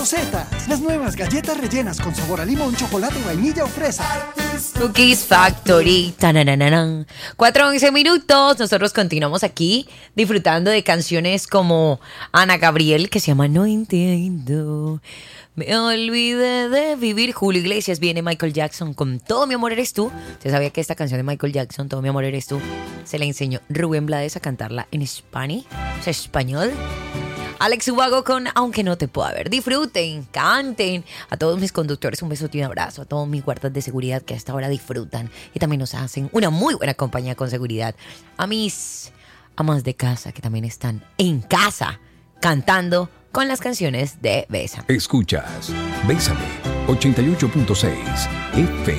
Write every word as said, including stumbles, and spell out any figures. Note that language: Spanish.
Rosetas, las nuevas galletas rellenas con sabor a limón, chocolate, vainilla o fresa. Cookies Factory. Tananananan. Cuatro once minutos. Nosotros continuamos aquí disfrutando de canciones como Ana Gabriel, que se llama No Entiendo. Me olvidé de vivir. Julio Iglesias, viene Michael Jackson con Todo mi amor eres tú. ¿Usted sabía que esta canción de Michael Jackson, Todo mi amor eres tú, se la enseñó Rubén Blades a cantarla en español? O sea, español. Alex Ubago con Aunque no te pueda ver. Disfruten, canten. A todos mis conductores un beso y un abrazo. A todos mis guardas de seguridad que hasta ahora disfrutan y también nos hacen una muy buena compañía con seguridad. A mis amas de casa que también están en casa cantando con las canciones de Bésame. Escuchas Bésame ochenta y ocho punto seis F